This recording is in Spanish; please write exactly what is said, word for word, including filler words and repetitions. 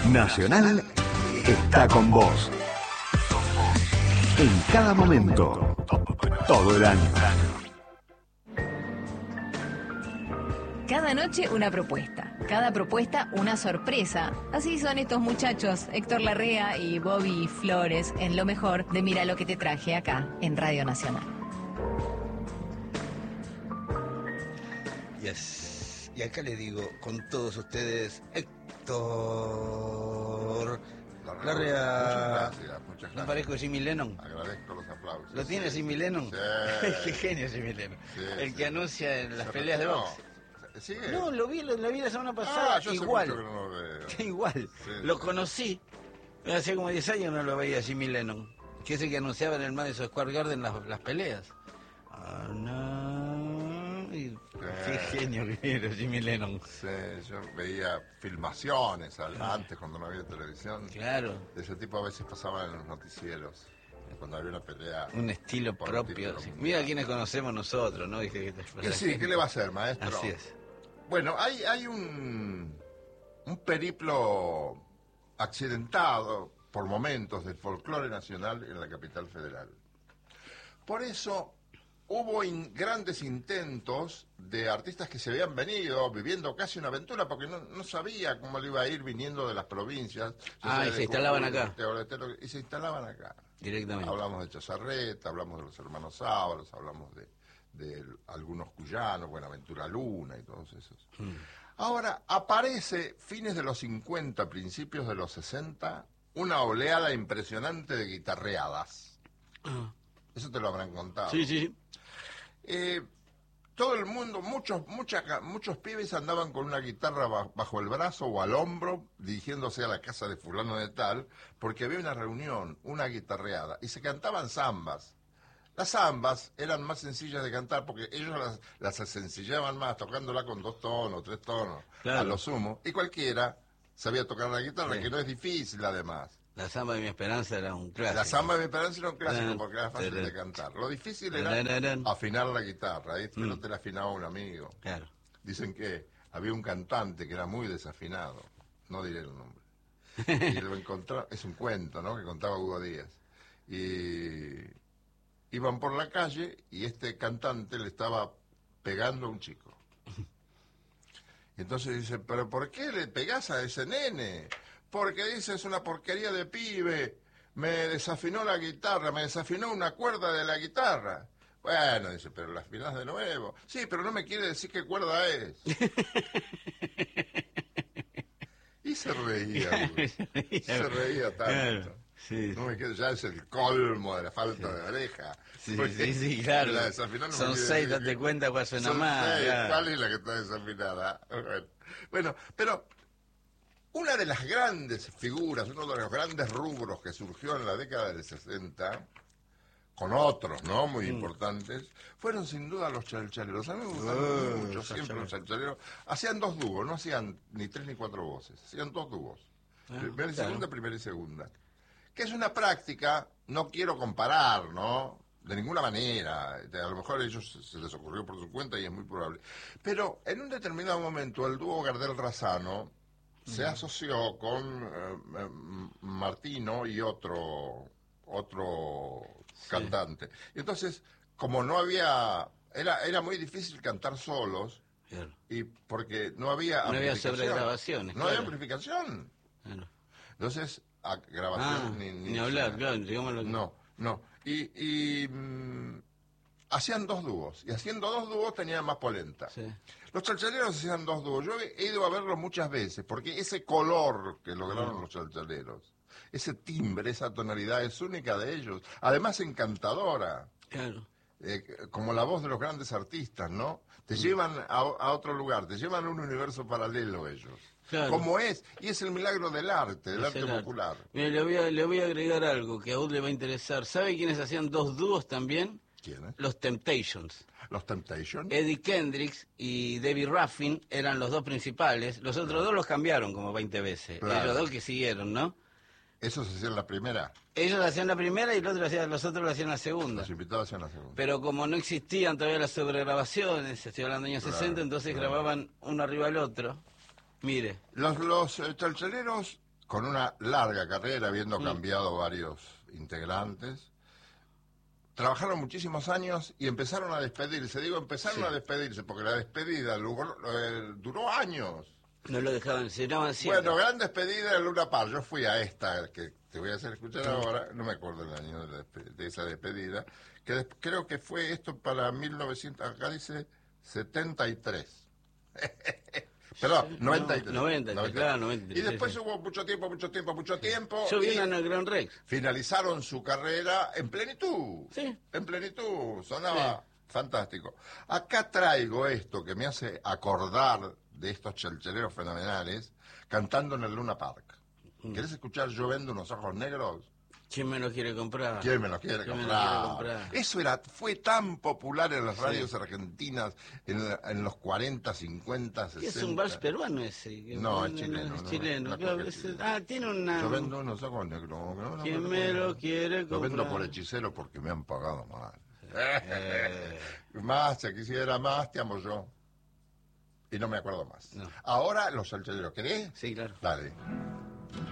Nacional está con vos. En cada momento, todo el año. Cada noche una propuesta, cada propuesta una sorpresa. Así son estos muchachos, Héctor Larrea y Bobby Flores, en lo mejor de Mira lo que te traje acá en Radio Nacional. Yes. Y acá le digo con todos ustedes, Héctor Larrea. Muchas gracias, muchas gracias. ¿No parezco Jimmy Lennon? Agradezco los aplausos. ¿Lo tiene Jimmy Lennon? Sí. Qué genio Jimmy Lennon. Sí, el sí. que anuncia en las Se peleas de retiró. box. ¿Sigue? No, lo vi, lo, lo vi la semana pasada. Ah, yo hace igual. mucho que no lo veo. Igual. Sí, lo sí. conocí. Hace como diez años no lo veía Jimmy Lennon. Que es el que anunciaba en el Madison Square Garden las, las peleas. Ah, no. Y, qué Eh. genio que era Jimmy Lennon. Sí, yo veía filmaciones al- antes cuando no había televisión. Claro. De ese tipo a veces pasaban en los noticieros. Cuando había una pelea. Un estilo por el propio. título Sí. mundial. Mira quiénes conocemos nosotros, ¿no? Viste que- Y sí, ¿qué le va a hacer, maestro? Así es. Bueno, hay, hay un, un periplo accidentado por momentos del folclore nacional en la capital federal. Por eso hubo in- grandes intentos de artistas que se habían venido viviendo casi una aventura porque no, no sabía cómo le iba a ir viniendo de las provincias. Ya Ah, sea y de se instalaban Jujuy, acá. de Tehuantepec, y se instalaban acá. Directamente. Hablamos de Chazarreta, hablamos de los hermanos Sábalos, hablamos de, de algunos cuyanos, Buenaventura Luna y todos esos. Mm. Ahora, aparece fines de los cincuenta, principios de los sesenta, una oleada impresionante de guitarreadas. Ah. Eso te lo habrán contado. Sí, sí. Eh, todo el mundo, muchos, mucha- muchos pibes andaban con una guitarra ba- bajo el brazo o al hombro, dirigiéndose a la casa de fulano de tal, porque había una reunión, una guitarreada, y se cantaban zambas. Las zambas eran más sencillas de cantar porque ellos las, las sencillaban más, tocándola con dos tonos, tres tonos, Claro. a lo sumo, y cualquiera sabía tocar la guitarra, Sí. que no es difícil además. La samba de mi esperanza era un clásico. La samba de mi esperanza era un clásico Ah, porque era fácil tarán. de cantar. Lo difícil era Tararán. afinar la guitarra, ¿eh? Pero Mm. te la afinaba un amigo. Claro. Dicen que había un cantante que era muy desafinado, no diré el nombre. Y lo encontró, es un cuento, ¿no? Que contaba Hugo Díaz. Y iban por la calle y este cantante le estaba pegando a un chico. Y entonces dice, ¿pero por qué le pegás a ese nene? Porque dice, es una porquería de pibe, me desafinó la guitarra, me desafinó una cuerda de la guitarra. Bueno, dice, pero la afinás de nuevo. Sí, pero no me quiere decir qué cuerda es. Y se reía, Hugo. Se reía tanto. Claro, sí. No me quedo, ya es el colmo de la falta de oreja. Sí, Porque sí, sí, claro. la desafinó no me Son quiere seis, decir date que- cuenta cuál suena Son más. seis, claro. ¿cuál es la que está desafinada? Bueno, Bueno, pero una de las grandes figuras, uno de los grandes rubros que surgió en la década del sesenta, con otros, ¿no? Muy Mm. importantes, fueron sin duda los chalchaleros. A mí me Ah, gustaron mucho los siempre los chalchaleros. chalchaleros. Hacían dos dúos, no hacían ni tres ni cuatro voces, hacían dos dúos. Ah, Primera y claro. segunda, primera y segunda. Que es una práctica, no quiero comparar, ¿no? De ninguna manera. De- A lo mejor a ellos se- se les ocurrió por su cuenta y es muy probable. Pero en un determinado momento el dúo Gardel-Razano se asoció con eh, eh, Martino y otro otro Sí. cantante. Y entonces, como no había... Era, era muy difícil cantar solos Claro. y porque no había No había amplificación. sobregrabaciones, No había claro. amplificación. Claro. Entonces, a grabación Ah, ni, ni hablar, claro, digámoslo. No, no. Y, y mm, hacían dos dúos. Y haciendo dos dúos tenían más polenta. Sí. Los chalchaleros hacían dos dúos. Yo he he ido a verlos muchas veces, porque ese color que lograron los chalchaleros, ese timbre, esa tonalidad es única de ellos. Además encantadora. Claro. Eh, como la voz de los grandes artistas, ¿no? Te llevan a, a otro lugar, te llevan a un universo paralelo ellos. Claro. Como es, y es el milagro del arte, del Es arte el arte. popular. Mire, le voy, a, le voy a agregar algo que a Ud le va a interesar. ¿Sabe quiénes hacían dos dúos también? ¿Quiénes? Los Temptations. Los Temptations. Eddie Kendricks y Debbie Ruffin eran los dos principales. Los otros dos los cambiaron como veinte veces. Claro. Ellos dos que siguieron, ¿no? Eso se hacía en la primera. Ellos hacían la primera y el otro hacía- los otros lo hacían la segunda. Los invitados hacían la segunda. Pero como no existían todavía las sobregrabaciones, estoy hablando de años Claro, sesenta, entonces claro. grababan uno arriba del otro. Mire, Los, los eh, chalchaleros con una larga carrera, habiendo mm. cambiado varios integrantes. Trabajaron muchísimos años y empezaron a despedirse. Digo, empezaron sí. a despedirse, porque la despedida duró, eh, duró años. No lo dejaban, se llamaban siempre. Bueno, gran despedida de Luna Park. Yo fui a esta, que te voy a hacer escuchar sí. ahora, no me acuerdo el año de, la, de esa despedida, que des, creo que fue esto para mil novecientos, acá dice setenta y tres. Perdón, noventa y tres. No, noventa, noventa y tres. Claro, noventa y tres. Y después sí. hubo mucho tiempo, mucho tiempo, mucho tiempo. Yo vi en el Gran Rex. Finalizaron su carrera en plenitud. Sí. En plenitud. Sonaba sí. fantástico. Acá traigo esto que me hace acordar de estos chelcheleros fenomenales cantando en el Luna Park. Mm. ¿Querés escuchar Yo vendo unos ojos negros? ¿Quién me los quiere comprar? ¿Quién me los quiere, comprar? quiere comprar? Eso era, fue tan popular en las radios sí. argentinas en, en los cuarenta, cincuenta, sesenta. Es un vals peruano ese. No, es chileno. Es chileno. No, claro, es, ah, tiene una... Yo vendo unos ojos negros. No, ¿Quién no, me lo quiere comprar? Lo vendo por hechicero porque me han pagado mal. Eh. Más, si quisiera más, te amo yo. Y no me acuerdo más. No. Ahora los salcheleros, ¿querés? Sí, claro. Dale.